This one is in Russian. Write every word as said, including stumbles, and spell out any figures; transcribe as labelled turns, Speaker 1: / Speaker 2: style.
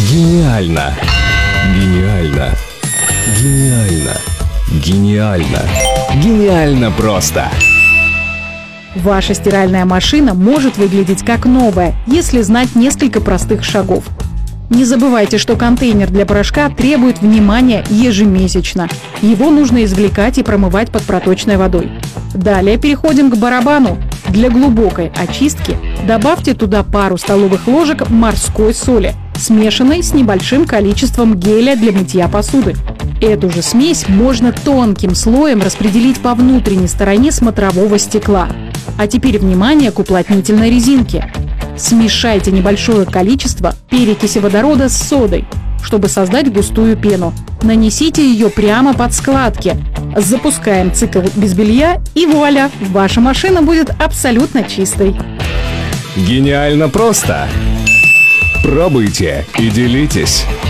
Speaker 1: Гениально! Гениально! Гениально! Гениально! Гениально просто!
Speaker 2: Ваша стиральная машина может выглядеть как новая, если знать несколько простых шагов. Не забывайте, что контейнер для порошка требует внимания ежемесячно. Его нужно извлекать и промывать под проточной водой. Далее переходим к барабану. Для глубокой очистки добавьте туда пару столовых ложек морской соли, смешанной с небольшим количеством геля для мытья посуды. Эту же смесь можно тонким слоем распределить по внутренней стороне смотрового стекла. А теперь внимание к уплотнительной резинке. Смешайте небольшое количество перекиси водорода с содой, чтобы создать густую пену. Нанесите ее прямо под складки. Запускаем цикл без белья, и вуаля! Ваша машина будет абсолютно чистой.
Speaker 1: Гениально просто! Пробуйте и делитесь!